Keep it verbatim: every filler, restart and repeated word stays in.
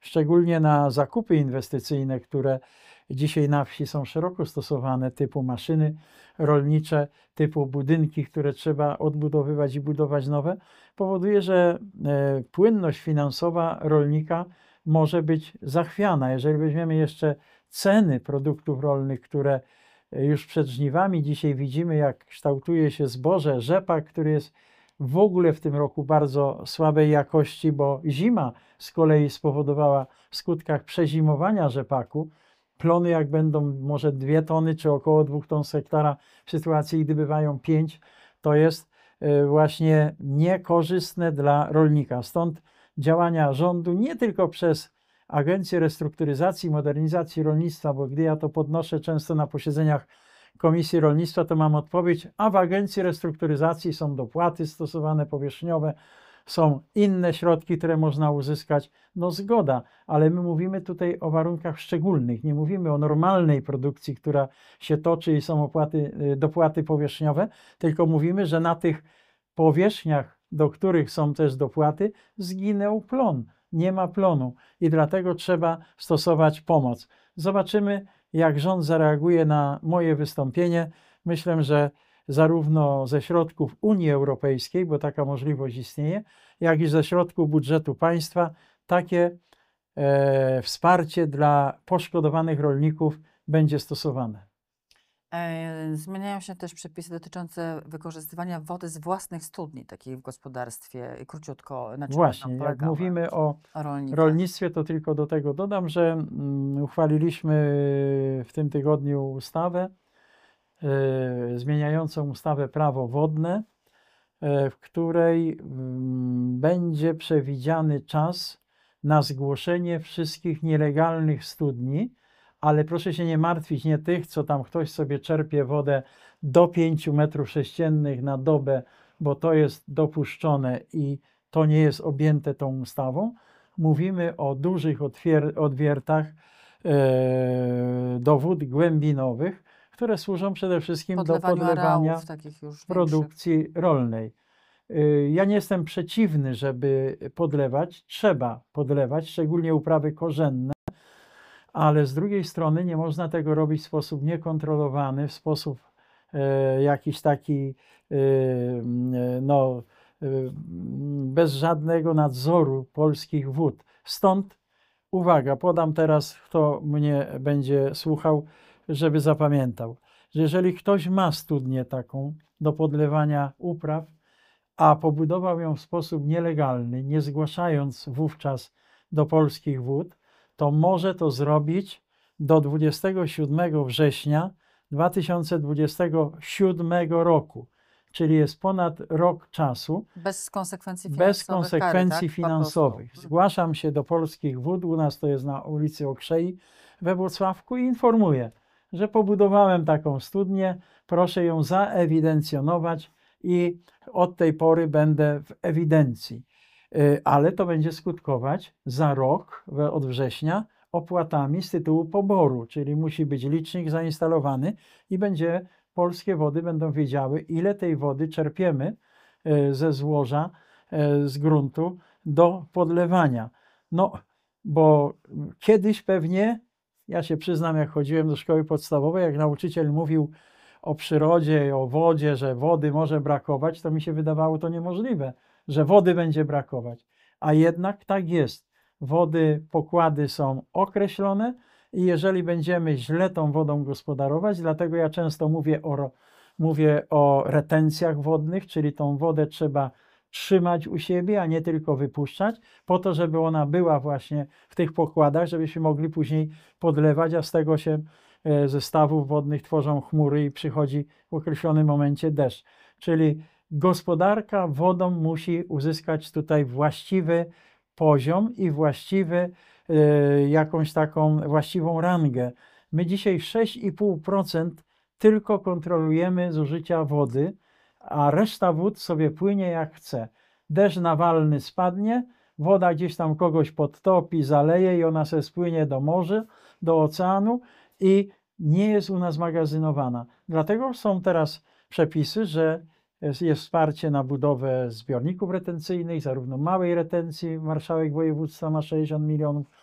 szczególnie na zakupy inwestycyjne, które dzisiaj na wsi są szeroko stosowane, typu maszyny rolnicze, typu budynki, które trzeba odbudowywać i budować nowe, powoduje, że e, płynność finansowa rolnika może być zachwiana. Jeżeli weźmiemy jeszcze ceny produktów rolnych, które już przed żniwami dzisiaj widzimy, jak kształtuje się zboże, rzepak, który jest w ogóle w tym roku bardzo słabej jakości, bo zima z kolei spowodowała w skutkach przezimowania rzepaku. Plony jak będą może dwie tony, czy około dwóch ton z hektara, w sytuacji gdy bywają pięć, to jest właśnie niekorzystne dla rolnika. Stąd działania rządu nie tylko przez Agencję Restrukturyzacji i Modernizacji Rolnictwa, bo gdy ja to podnoszę często na posiedzeniach Komisji Rolnictwa, to mam odpowiedź, a w Agencji Restrukturyzacji są dopłaty stosowane powierzchniowe, są inne środki, które można uzyskać. No zgoda, ale my mówimy tutaj o warunkach szczególnych, nie mówimy o normalnej produkcji, która się toczy i są opłaty, dopłaty powierzchniowe, tylko mówimy, że na tych powierzchniach, do których są też dopłaty, zginął plon. Nie ma plonu i dlatego trzeba stosować pomoc. Zobaczymy, jak rząd zareaguje na moje wystąpienie. Myślę, że zarówno ze środków Unii Europejskiej, bo taka możliwość istnieje, jak i ze środków budżetu państwa takie e, wsparcie dla poszkodowanych rolników będzie stosowane. Zmieniają się też przepisy dotyczące wykorzystywania wody z własnych studni, takiej w gospodarstwie. I króciutko, na czym Właśnie, jak mówimy o rolnictwie, to tylko do tego dodam, że mm, uchwaliliśmy w tym tygodniu ustawę e, zmieniającą ustawę Prawo wodne, e, w której mm, będzie przewidziany czas na zgłoszenie wszystkich nielegalnych studni, ale proszę się nie martwić, nie tych, co tam ktoś sobie czerpie wodę do pięciu metrów sześciennych na dobę, bo to jest dopuszczone i to nie jest objęte tą ustawą. Mówimy o dużych odwiertach e, do wód głębinowych, które służą przede wszystkim Podlewaniu do podlewania areałów, takich już produkcji większych. rolnej. Ja nie jestem przeciwny, żeby podlewać, trzeba podlewać, szczególnie uprawy korzenne, ale z drugiej strony nie można tego robić w sposób niekontrolowany, w sposób e, jakiś taki e, no, e, bez żadnego nadzoru polskich wód. Stąd uwaga, podam teraz, kto mnie będzie słuchał, żeby zapamiętał, że jeżeli ktoś ma studnię taką do podlewania upraw, a pobudował ją w sposób nielegalny, nie zgłaszając wówczas do polskich wód, to może to zrobić do dwudziestego siódmego września dwa tysiące dwudziestego siódmego roku, czyli jest ponad rok czasu. Bez konsekwencji finansowych. Bez konsekwencji kary, tak? finansowych. Zgłaszam się do polskich wód, u nas to jest na ulicy Okrzei we Włocławku i informuję, że pobudowałem taką studnię, proszę ją zaewidencjonować i od tej pory będę w ewidencji. Ale to będzie skutkować za rok, od września, opłatami z tytułu poboru, czyli musi być licznik zainstalowany i będzie, polskie wody będą wiedziały, ile tej wody czerpiemy ze złoża, z gruntu do podlewania. No, bo kiedyś pewnie, ja się przyznam, jak chodziłem do szkoły podstawowej, jak nauczyciel mówił o przyrodzie, o wodzie, że wody może brakować, to mi się wydawało to niemożliwe, że wody będzie brakować. A jednak tak jest. Wody, pokłady są określone i jeżeli będziemy źle tą wodą gospodarować, dlatego ja często mówię o, mówię o retencjach wodnych, czyli tą wodę trzeba trzymać u siebie, a nie tylko wypuszczać, po to, żeby ona była właśnie w tych pokładach, żebyśmy mogli później podlewać, a z tego się ze stawów wodnych tworzą chmury i przychodzi w określonym momencie deszcz. Czyli gospodarka wodą musi uzyskać tutaj właściwy poziom i właściwy, y, jakąś taką właściwą rangę. My dzisiaj sześć i pół procent tylko kontrolujemy zużycia wody, a reszta wód sobie płynie jak chce. Deszcz nawalny spadnie, woda gdzieś tam kogoś podtopi, zaleje i ona sobie spłynie do morza, do oceanu i nie jest u nas magazynowana. Dlatego są teraz przepisy, że jest, jest wsparcie na budowę zbiorników retencyjnych, zarówno małej retencji, marszałek województwa ma sześćdziesiąt milionów,